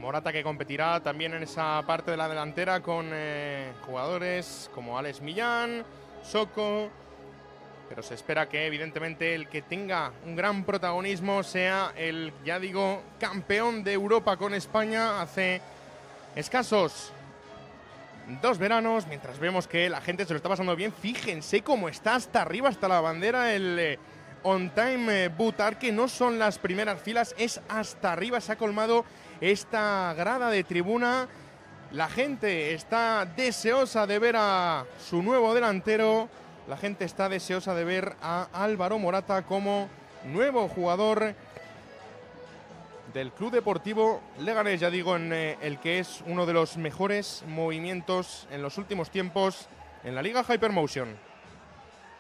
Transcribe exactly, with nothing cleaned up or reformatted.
Morata que competirá también en esa parte de la delantera con eh, jugadores como Alex Millán, Soko, pero se espera que evidentemente el que tenga un gran protagonismo sea el, ya digo, campeón de Europa con España hace escasos dos veranos, mientras vemos que la gente se lo está pasando bien. Fíjense cómo está hasta arriba, hasta la bandera, el eh, On Time eh, Butar, que no son las primeras filas, es hasta arriba, se ha colmado esta grada de tribuna. La gente está deseosa de ver a su nuevo delantero, la gente está deseosa de ver a Álvaro Morata como nuevo jugador del Club Deportivo Leganés, ya digo, en eh, el que es uno de los mejores movimientos en los últimos tiempos en la Liga Hypermotion.